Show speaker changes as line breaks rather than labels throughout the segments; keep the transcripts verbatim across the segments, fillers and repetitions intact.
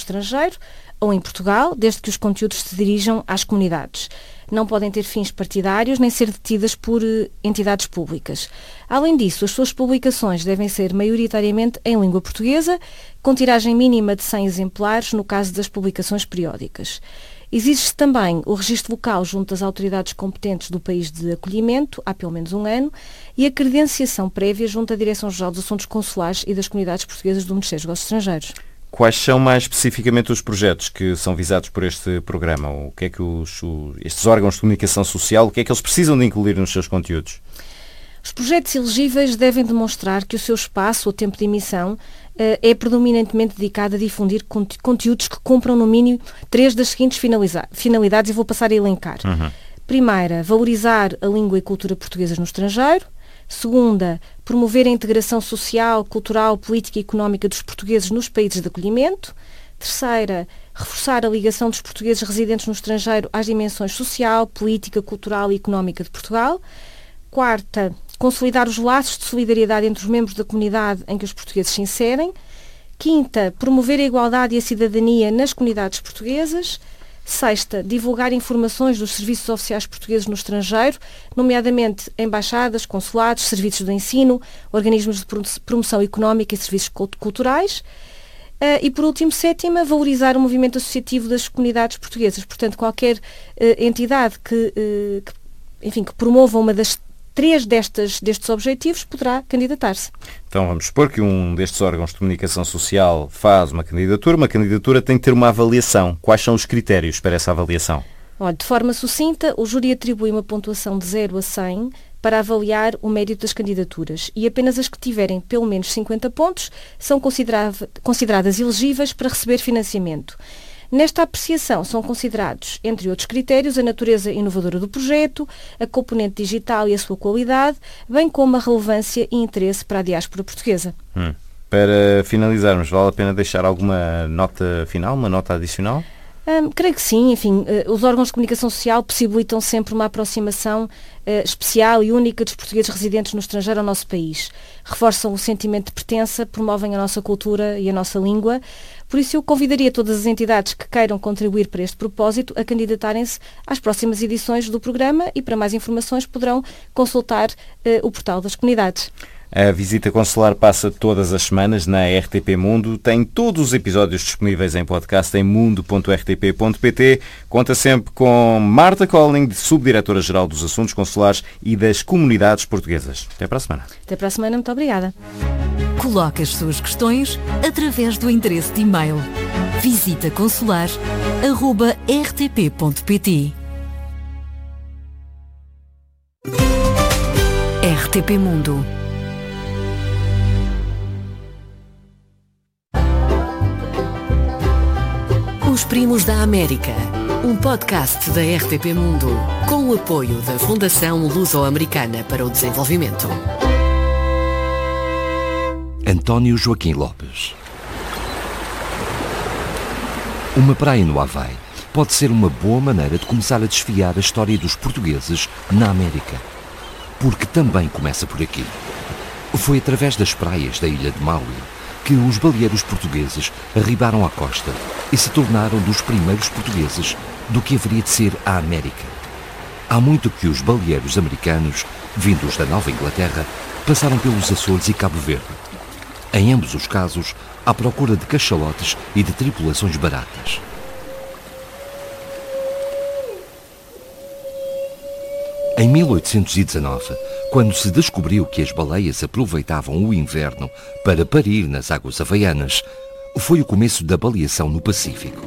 estrangeiro ou em Portugal, desde que os conteúdos se dirijam às comunidades. Não podem ter fins partidários nem ser detidas por uh, entidades públicas. Além disso, as suas publicações devem ser maioritariamente em língua portuguesa, com tiragem mínima de cem exemplares no caso das publicações periódicas. Exige-se também o registro local junto às autoridades competentes do país de acolhimento, há pelo menos um ano, e a credenciação prévia junto à Direção-Geral dos Assuntos Consulares e das Comunidades Portuguesas do Ministério dos Negócios Estrangeiros.
Quais são mais especificamente os projetos que são visados por este programa? O que é que os, o, estes órgãos de comunicação social, o que é que eles precisam de incluir nos seus conteúdos?
Os projetos elegíveis devem demonstrar que o seu espaço ou tempo de emissão uh, é predominantemente dedicado a difundir conte- conteúdos que cumpram no mínimo três das seguintes finaliza- finalidades e vou passar a elencar. Uhum. Primeira, valorizar a língua e cultura portuguesas no estrangeiro. Segunda, promover a integração social, cultural, política e económica dos portugueses nos países de acolhimento. Terceira, reforçar a ligação dos portugueses residentes no estrangeiro às dimensões social, política, cultural e económica de Portugal. Quarta, consolidar os laços de solidariedade entre os membros da comunidade em que os portugueses se inserem. Quinta, promover a igualdade e a cidadania nas comunidades portuguesas. Sexta, divulgar informações dos serviços oficiais portugueses no estrangeiro, nomeadamente embaixadas, consulados, serviços de ensino, organismos de promoção económica e serviços culturais. Uh, e, por último, sétima, valorizar o movimento associativo das comunidades portuguesas. Portanto, qualquer uh, entidade que, uh, que, enfim, que promova uma das três destas, destes objetivos poderá candidatar-se.
Então vamos supor que um destes órgãos de comunicação social faz uma candidatura. Uma candidatura tem que ter uma avaliação. Quais são os critérios para essa avaliação?
Olha, de forma sucinta, o júri atribui uma pontuação de zero a cem para avaliar o mérito das candidaturas e apenas as que tiverem pelo menos cinquenta pontos são consideradas elegíveis para receber financiamento. Nesta apreciação são considerados, entre outros critérios, a natureza inovadora do projeto, a componente digital e a sua qualidade, bem como a relevância e interesse para a diáspora portuguesa.
Hum. Para finalizarmos, vale a pena deixar alguma nota final, uma nota adicional?
Hum, creio que sim. Enfim, os órgãos de comunicação social possibilitam sempre uma aproximação uh, especial e única dos portugueses residentes no estrangeiro ao nosso país. Reforçam o sentimento de pertença, promovem a nossa cultura e a nossa língua. Por isso eu convidaria todas as entidades que queiram contribuir para este propósito a candidatarem-se às próximas edições do programa e para mais informações poderão consultar uh, o portal das comunidades.
A visita consular passa todas as semanas na R T P Mundo. Tem todos os episódios disponíveis em podcast em mundo ponto r t p ponto p t. Conta sempre com Marta Colling, Subdiretora-Geral dos Assuntos Consulares e das Comunidades Portuguesas. Até para a semana.
Até para a semana. Muito obrigada.
Coloque as suas questões através do endereço de e-mail visita consular arroba r t p ponto p t. R T P Mundo. Os Primos da América, um podcast da R T P Mundo, com o apoio da Fundação Luso-Americana para o Desenvolvimento.
António Joaquim Lopes. Uma praia no Havaí pode ser uma boa maneira de começar a desfiar a história dos portugueses na América. Porque também começa por aqui. Foi através das praias da ilha de Maui que os baleeiros portugueses arribaram à costa e se tornaram dos primeiros portugueses do que haveria de ser a América. Há muito que os baleeiros americanos, vindos da Nova Inglaterra, passaram pelos Açores e Cabo Verde. Em ambos os casos, à procura de cachalotes e de tripulações baratas. Em mil oitocentos e dezanove, quando se descobriu que as baleias aproveitavam o inverno para parir nas águas havaianas, foi o começo da baleação no Pacífico.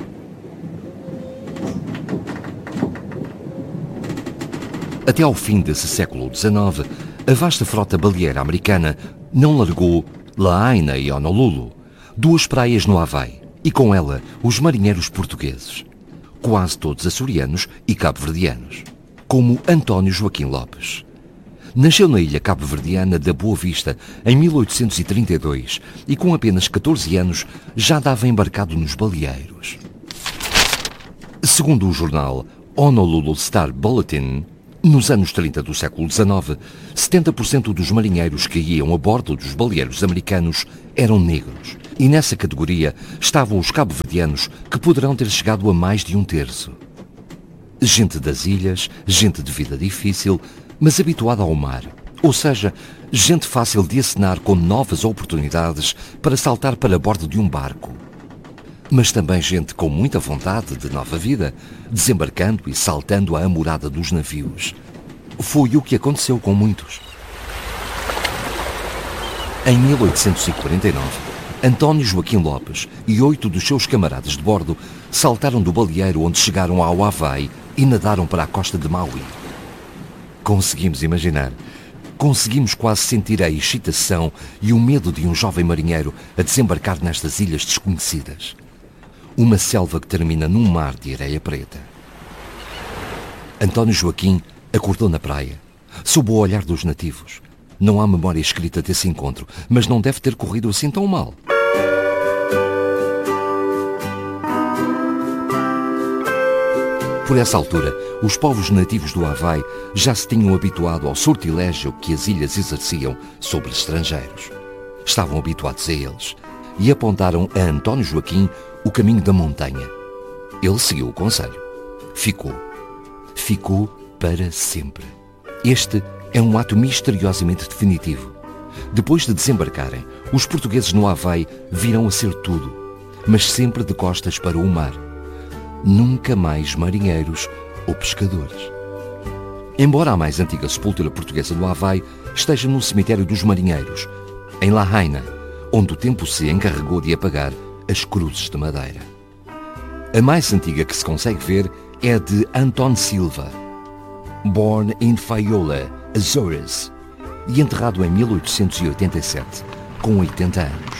Até ao fim desse século dezenove, a vasta frota baleeira americana não largou Lahaina e Honolulu, duas praias no Havaí, e com ela os marinheiros portugueses, quase todos açorianos e cabo-verdianos, como António Joaquim Lopes. Nasceu na ilha cabo-verdiana da Boa Vista em mil oitocentos e trinta e dois e com apenas catorze anos já dava embarcado nos baleeiros. Segundo o jornal Honolulu Star Bulletin, nos anos trinta do século dezenove, setenta por cento dos marinheiros que iam a bordo dos baleeiros americanos eram negros E nessa categoria estavam os cabo-verdianos, que poderão ter chegado a mais de um terço. Gente das ilhas, gente de vida difícil, mas habituada ao mar. Ou seja, gente fácil de acenar com novas oportunidades para saltar para bordo de um barco. Mas também gente com muita vontade de nova vida, desembarcando e saltando à amorada dos navios. Foi o que aconteceu com muitos. Em mil oitocentos e quarenta e nove, António Joaquim Lopes e oito dos seus camaradas de bordo saltaram do baleeiro onde chegaram ao Havaí e nadaram para a costa de Maui. Conseguimos imaginar. Conseguimos quase sentir a excitação e o medo de um jovem marinheiro a desembarcar nestas ilhas desconhecidas. Uma selva que termina num mar de areia preta. António Joaquim acordou na praia, sob o olhar dos nativos. Não há memória escrita desse encontro, mas não deve ter corrido assim tão mal. Por essa altura, os povos nativos do Havaí já se tinham habituado ao sortilégio que as ilhas exerciam sobre estrangeiros. Estavam habituados a eles e apontaram a António Joaquim o caminho da montanha. Ele seguiu o conselho. Ficou. Ficou para sempre. Este é um ato misteriosamente definitivo. Depois de desembarcarem, os portugueses no Havaí viram a ser tudo, mas sempre de costas para o mar. Nunca mais marinheiros ou pescadores. Embora a mais antiga sepultura portuguesa do Havaí esteja no cemitério dos marinheiros, em Lahaina, onde o tempo se encarregou de apagar as cruzes de madeira. A mais antiga que se consegue ver é a de Anton Silva, born in Fayola, Azores, e enterrado em mil oitocentos e oitenta e sete, com oitenta anos.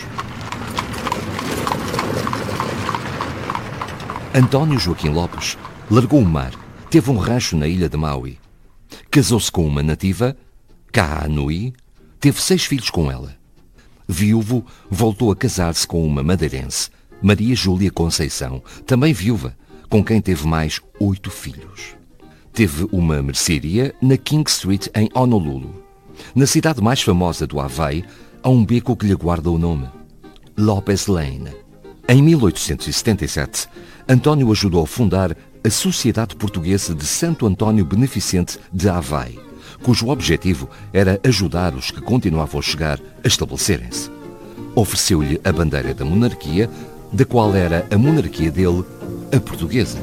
António Joaquim Lopes largou o mar, teve um rancho na ilha de Maui. Casou-se com uma nativa, Kaanui, teve seis filhos com ela. Viúvo, voltou a casar-se com uma madeirense, Maria Júlia Conceição, também viúva, com quem teve mais oito filhos. Teve uma mercearia na King Street, em Honolulu. Na cidade mais famosa do Havaí, há um beco que lhe guarda o nome, Lopes Lane. Em mil oitocentos e setenta e sete, António ajudou a fundar a Sociedade Portuguesa de Santo António Beneficente de Havaí, cujo objetivo era ajudar os que continuavam a chegar a estabelecerem-se. Ofereceu-lhe a bandeira da monarquia, da qual era a monarquia dele, a portuguesa.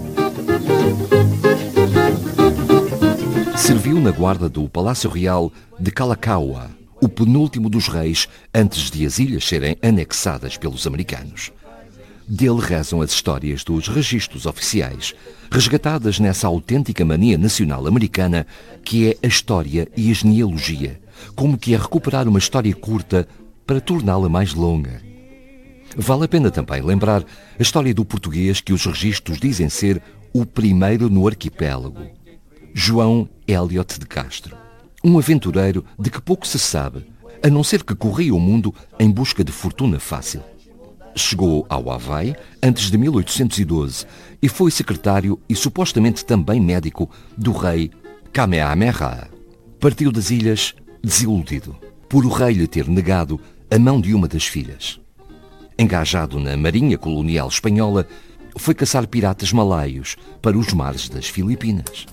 Serviu na guarda do Palácio Real de Kalakaua, o penúltimo dos reis antes de as ilhas serem anexadas pelos americanos. Dele rezam as histórias dos registros oficiais, resgatadas nessa autêntica mania nacional americana que é a história e a genealogia, como que é recuperar uma história curta para torná-la mais longa. Vale a pena também lembrar a história do português que os registros dizem ser o primeiro no arquipélago, João Eliot de Castro, um aventureiro de que pouco se sabe, a não ser que corria o mundo em busca de fortuna fácil. Chegou ao Havaí antes de mil oitocentos e doze e foi secretário e supostamente também médico do rei Kamehameha. Partiu das ilhas desiludido, por o rei lhe ter negado a mão de uma das filhas. Engajado na marinha colonial espanhola, foi caçar piratas malaios para os mares das Filipinas.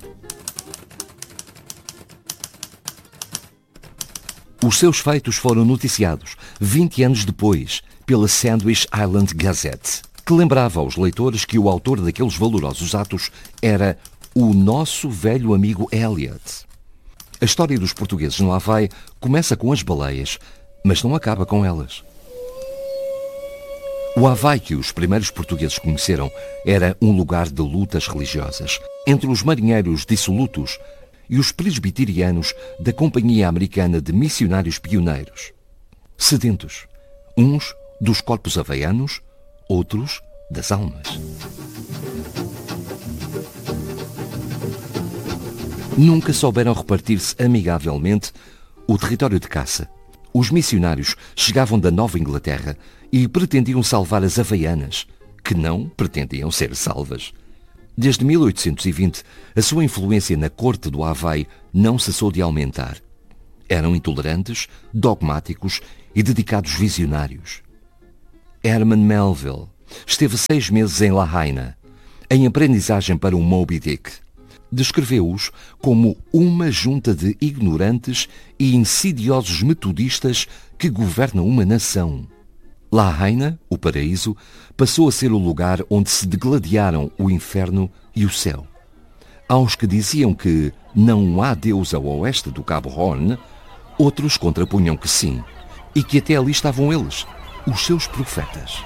Os seus feitos foram noticiados, vinte anos depois, pela Sandwich Island Gazette, que lembrava aos leitores que o autor daqueles valorosos atos era o nosso velho amigo Eliot. A história dos portugueses no Havaí começa com as baleias, mas não acaba com elas. O Havaí que os primeiros portugueses conheceram era um lugar de lutas religiosas entre os marinheiros dissolutos e os presbiterianos da Companhia Americana de Missionários Pioneiros. Sedentos, uns dos corpos havaianos, outros das almas. Nunca souberam repartir-se amigavelmente o território de caça. Os missionários chegavam da Nova Inglaterra e pretendiam salvar as havaianas, que não pretendiam ser salvas. Desde mil oitocentos e vinte, a sua influência na corte do Havaí não cessou de aumentar. Eram intolerantes, dogmáticos e dedicados visionários. Herman Melville esteve seis meses em Lahaina, em aprendizagem para o Moby Dick. Descreveu-os como uma junta de ignorantes e insidiosos metodistas que governam uma nação. Lahaina, o paraíso, passou a ser o lugar onde se degladiaram o inferno e o céu. Aos que diziam que não há Deus ao oeste do Cabo Horn, outros contrapunham que sim, e que até ali estavam eles, os seus profetas.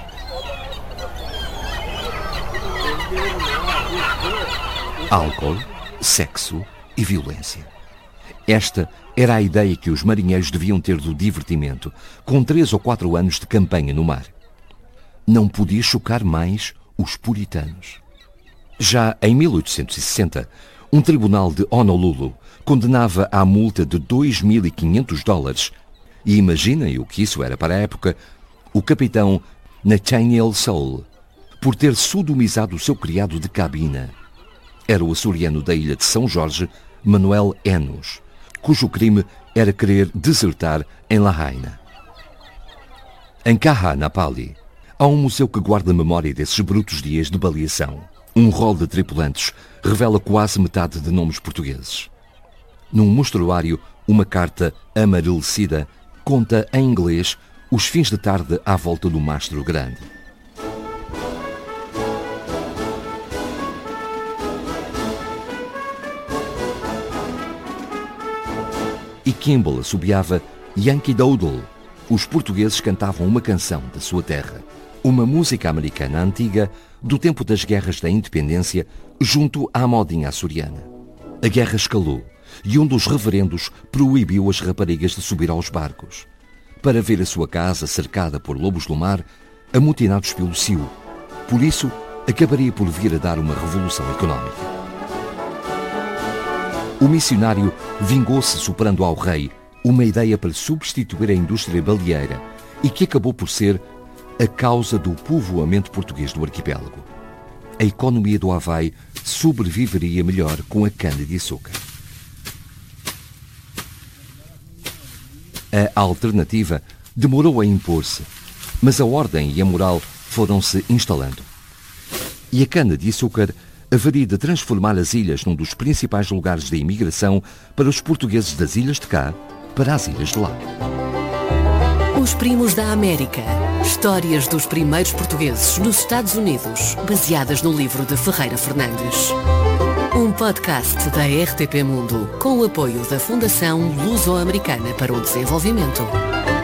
Álcool, sexo e violência. Esta era a ideia que os marinheiros deviam ter do divertimento, com três ou quatro anos de campanha no mar. Não podia chocar mais os puritanos. Já em mil oitocentos e sessenta, um tribunal de Honolulu condenava à multa de dois mil e quinhentos dólares, e imaginem o que isso era para a época, o capitão Nathaniel Sowell, por ter sodomizado o seu criado de cabina. Era o açoriano da ilha de São Jorge, Manuel Enos, cujo crime era querer desertar em Lahaina. Em Kahanapali, há um museu que guarda a memória desses brutos dias de baleação. Um rol de tripulantes revela quase metade de nomes portugueses. Num mostruário, uma carta amarelecida conta em inglês os fins de tarde à volta do Mastro Grande. E Kimball assobiava Yankee Doodle. Os portugueses cantavam uma canção da sua terra, uma música americana antiga do tempo das guerras da independência junto à modinha açoriana. A guerra escalou e um dos reverendos proibiu as raparigas de subir aos barcos. Para ver a sua casa cercada por lobos do mar, amotinados pelo Sioux. Por isso, acabaria por vir a dar uma revolução económica. O missionário vingou-se soprando ao rei uma ideia para substituir a indústria baleeira e que acabou por ser a causa do povoamento português do arquipélago. A economia do Havaí sobreviveria melhor com a cana-de-açúcar. A alternativa demorou a impor-se, mas a ordem e a moral foram-se instalando. E a cana-de-açúcar haveria de transformar as ilhas num dos principais lugares de imigração para os portugueses das ilhas de cá para as ilhas de lá.
Os Primos da América. Histórias dos primeiros portugueses nos Estados Unidos, baseadas no livro de Ferreira Fernandes. Um podcast da R T P Mundo, com o apoio da Fundação Luso-Americana para o Desenvolvimento.